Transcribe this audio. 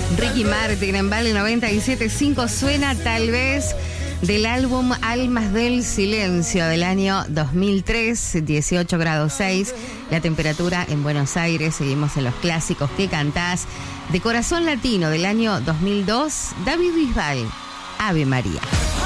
Ricky Martin en Vale 97.5 suena Tal Vez, del álbum Almas del Silencio del año 2003, 18 grados 6, la temperatura en Buenos Aires. Seguimos en los clásicos que cantás. De Corazón Latino del año 2002, David Bisbal, Ave María.